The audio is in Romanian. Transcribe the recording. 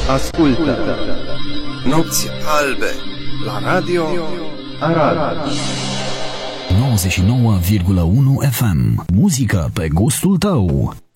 Ascultă Nopți albe la Radio Arad 99,1 FM. Muzică pe gustul tău.